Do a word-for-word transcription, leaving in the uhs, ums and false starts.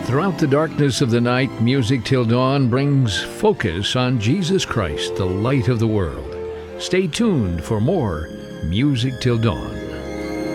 Throughout the darkness of the night, Music Till Dawn brings focus on Jesus Christ, the light of the world. Stay tuned for more Music Till Dawn.